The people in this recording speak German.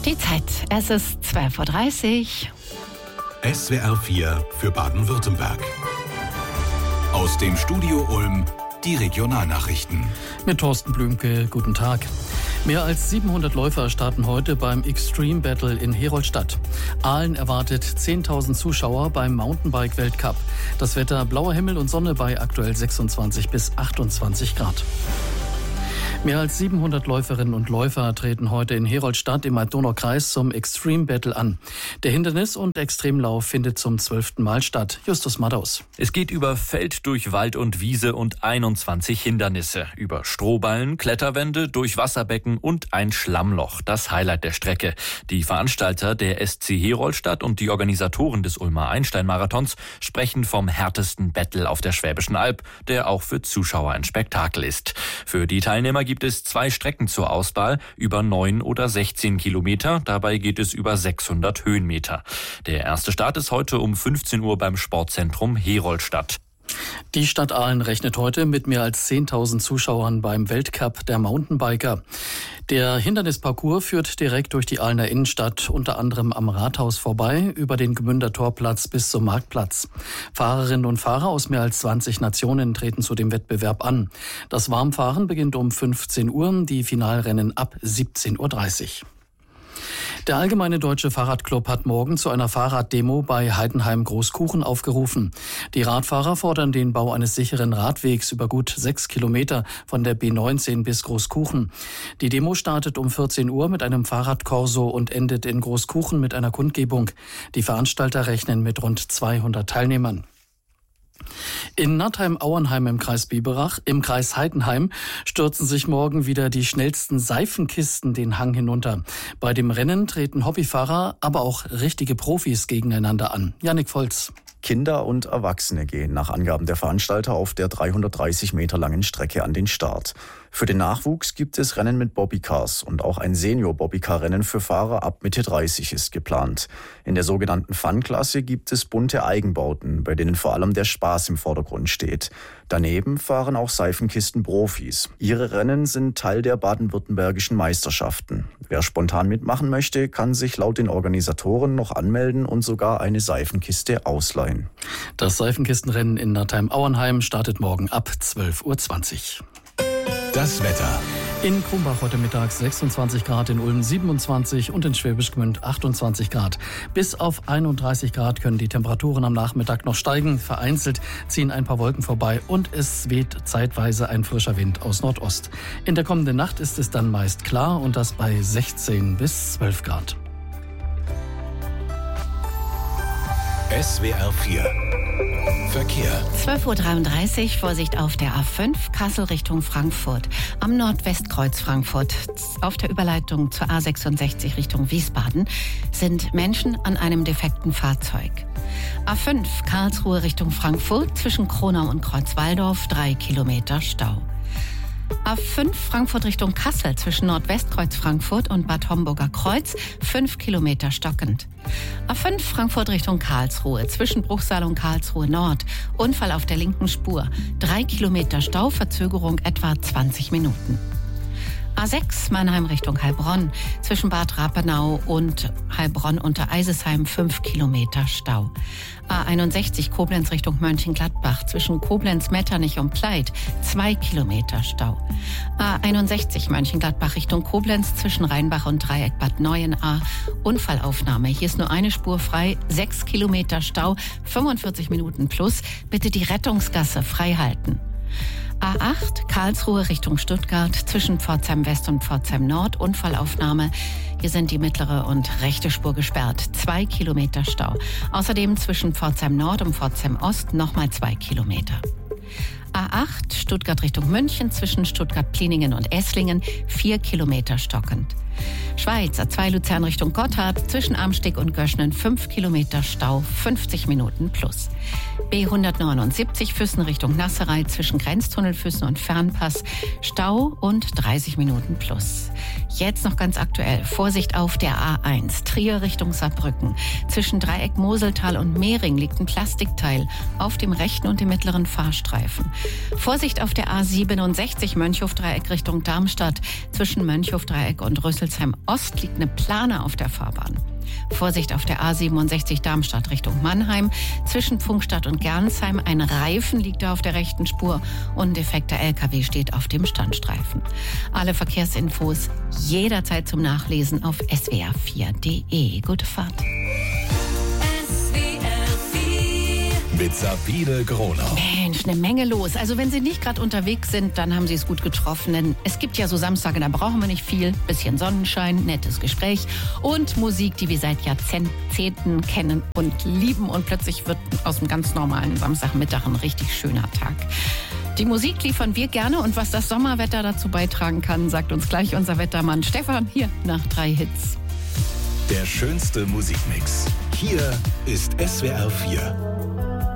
Die Zeit, es ist 12:30 Uhr. SWR 4 für Baden-Württemberg. Aus dem Studio Ulm die Regionalnachrichten. Mit Thorsten Blümke, guten Tag. Mehr als 700 Läufer starten heute beim Extreme Battle in Heroldstadt. Aalen erwartet 10.000 Zuschauer beim Mountainbike-Weltcup. Das Wetter blauer Himmel und Sonne bei aktuell 26 bis 28 Grad. Mehr als 700 Läuferinnen und Läufer treten heute in Heroldstadt im Main-Donau-Kreis zum Extreme Battle an. Der Hindernis- und Extremlauf findet zum 12. Mal statt. Justus Maddaus. Es geht über Feld, durch Wald und Wiese und 21 Hindernisse. Über Strohballen, Kletterwände, durch Wasserbecken und ein Schlammloch. Das Highlight der Strecke. Die Veranstalter der SC Heroldstadt und die Organisatoren des Ulmer Einstein-Marathons sprechen vom härtesten Battle auf der Schwäbischen Alb, der auch für Zuschauer ein Spektakel ist. Für die Teilnehmer gibt es 2 Strecken zur Auswahl, über 9 oder 16 Kilometer. Dabei geht es über 600 Höhenmeter. Der erste Start ist heute um 15 Uhr beim Sportzentrum Heroldstadt. Die Stadt Aalen rechnet heute mit mehr als 10.000 Zuschauern beim Weltcup der Mountainbiker. Der Hindernisparcours führt direkt durch die Aalener Innenstadt, unter anderem am Rathaus vorbei, über den Gmünder Torplatz bis zum Marktplatz. Fahrerinnen und Fahrer aus mehr als 20 Nationen treten zu dem Wettbewerb an. Das Warmfahren beginnt um 15 Uhr, die Finalrennen ab 17:30 Uhr. Der Allgemeine Deutsche Fahrradclub hat morgen zu einer Fahrraddemo bei Heidenheim-Großkuchen aufgerufen. Die Radfahrer fordern den Bau eines sicheren Radwegs über gut 6 Kilometer von der B19 bis Großkuchen. Die Demo startet um 14 Uhr mit einem Fahrradkorso und endet in Großkuchen mit einer Kundgebung. Die Veranstalter rechnen mit rund 200 Teilnehmern. In Nattheim-Auernheim im Kreis Biberach, im Kreis Heidenheim, stürzen sich morgen wieder die schnellsten Seifenkisten den Hang hinunter. Bei dem Rennen treten Hobbyfahrer, aber auch richtige Profis gegeneinander an. Jannik Volz. Kinder und Erwachsene gehen nach Angaben der Veranstalter auf der 330 Meter langen Strecke an den Start. Für den Nachwuchs gibt es Rennen mit Bobbycars und auch ein Senior-Bobbycar-Rennen für Fahrer ab Mitte 30 ist geplant. In der sogenannten Fun-Klasse gibt es bunte Eigenbauten, bei denen vor allem der Spaß im Vordergrund steht. Daneben fahren auch Seifenkisten-Profis. Ihre Rennen sind Teil der baden-württembergischen Meisterschaften. Wer spontan mitmachen möchte, kann sich laut den Organisatoren noch anmelden und sogar eine Seifenkiste ausleihen. Das Seifenkistenrennen in Nattheim-Auernheim startet morgen ab 12:20 Uhr. Das Wetter. In Krumbach heute Mittag 26 Grad, in Ulm 27 und in Schwäbisch Gmünd 28 Grad. Bis auf 31 Grad können die Temperaturen am Nachmittag noch steigen. Vereinzelt ziehen ein paar Wolken vorbei und es weht zeitweise ein frischer Wind aus Nordost. In der kommenden Nacht ist es dann meist klar und das bei 16 bis 12 Grad. SWR 4 Verkehr. 12:33 Uhr, Vorsicht auf der A5, Kassel Richtung Frankfurt. Am Nordwestkreuz Frankfurt, auf der Überleitung zur A66 Richtung Wiesbaden, sind Menschen an einem defekten Fahrzeug. A5, Karlsruhe Richtung Frankfurt, zwischen Kronau und Kreuzwaldorf, 3 Kilometer Stau. A5 Frankfurt Richtung Kassel zwischen Nordwestkreuz Frankfurt und Bad Homburger Kreuz 5 Kilometer stockend. A5 Frankfurt Richtung Karlsruhe zwischen Bruchsal und Karlsruhe Nord. Unfall auf der linken Spur. 3 Kilometer Stau, Verzögerung etwa 20 Minuten. A6 Mannheim Richtung Heilbronn zwischen Bad Rappenau und Heilbronn unter Eisesheim 5 Kilometer Stau. A61 Koblenz Richtung Mönchengladbach zwischen Koblenz-Metternich und Pleit 2 Kilometer Stau. A61 Mönchengladbach Richtung Koblenz zwischen Rheinbach und Dreieck Bad Neuenahr. Unfallaufnahme. Hier ist nur eine Spur frei, 6 Kilometer Stau, 45 Minuten plus. Bitte die Rettungsgasse frei halten. A8 Karlsruhe Richtung Stuttgart zwischen Pforzheim West und Pforzheim Nord. Unfallaufnahme. Hier sind die mittlere und rechte Spur gesperrt. 2 Kilometer Stau. Außerdem zwischen Pforzheim Nord und Pforzheim Ost nochmal 2 Kilometer. A8 Stuttgart Richtung München zwischen Stuttgart-Pliningen und Esslingen 4 Kilometer stockend. Schweiz A2 Luzern Richtung Gotthard zwischen Amsteg und Göschnen 5 Kilometer Stau, 50 Minuten plus. B179 Füssen Richtung Nasserei zwischen Grenztunnel Füssen und Fernpass Stau und 30 Minuten plus. Jetzt noch ganz aktuell. Vorsicht auf der A1, Trier Richtung Saarbrücken. Zwischen Dreieck Moseltal und Mehring liegt ein Plastikteil auf dem rechten und dem mittleren Fahrstreifen. Vorsicht auf der A67, Mönchhof-Dreieck Richtung Darmstadt. Zwischen Mönchhof-Dreieck und Rüsselsheim Ost liegt eine Plane auf der Fahrbahn. Vorsicht auf der A67 Darmstadt Richtung Mannheim. Zwischen Pfungstadt und Gernsheim ein Reifen liegt da auf der rechten Spur und ein defekter LKW steht auf dem Standstreifen. Alle Verkehrsinfos jederzeit zum Nachlesen auf swr4.de. Gute Fahrt. Mit Sabine Gronau. Mensch, eine Menge los. Also wenn Sie nicht gerade unterwegs sind, dann haben Sie es gut getroffen. Denn es gibt ja so Samstage, da brauchen wir nicht viel. Bisschen Sonnenschein, nettes Gespräch und Musik, die wir seit Jahrzehnten kennen und lieben. Und plötzlich wird aus einem ganz normalen Samstagmittag ein richtig schöner Tag. Die Musik liefern wir gerne und was das Sommerwetter dazu beitragen kann, sagt uns gleich unser Wettermann Stefan hier nach 3 Hits. Der schönste Musikmix. Hier ist SWR 4.